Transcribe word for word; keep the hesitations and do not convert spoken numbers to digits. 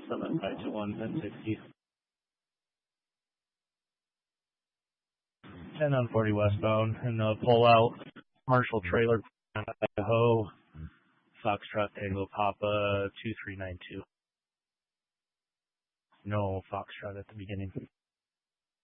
seven five two one, ten sixty. ten on forty westbound, and uh, pull out Marshall trailer, Idaho, Foxtrot Tango Papa two three nine two. No Foxtrot at the beginning.